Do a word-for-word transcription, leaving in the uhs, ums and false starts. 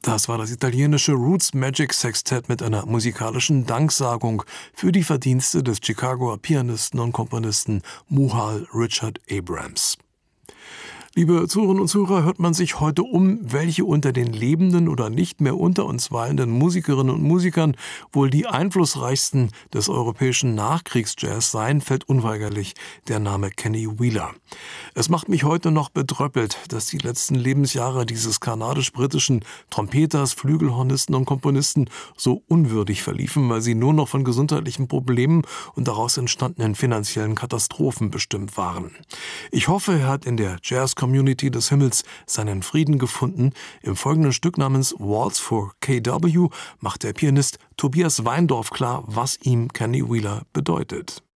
Das war das italienische Roots Magic Sextet mit einer musikalischen Danksagung für die Verdienste des Chicagoer Pianisten und Komponisten Muhal Richard Abrams. Liebe Zuhörerinnen und Zuhörer, hört man sich heute um, welche unter den lebenden oder nicht mehr unter uns weilenden Musikerinnen und Musikern wohl die einflussreichsten des europäischen Nachkriegsjazz seien, fällt unweigerlich der Name Kenny Wheeler. Es macht mich heute noch bedröppelt, dass die letzten Lebensjahre dieses kanadisch-britischen Trompeters, Flügelhornisten und Komponisten so unwürdig verliefen, weil sie nur noch von gesundheitlichen Problemen und daraus entstandenen finanziellen Katastrophen bestimmt waren. Ich hoffe, er hat in der Jazz Community des Himmels seinen Frieden gefunden. Im folgenden Stück namens Waltz for K W macht der Pianist Tobias Weindorf klar, was ihm Kenny Wheeler bedeutet.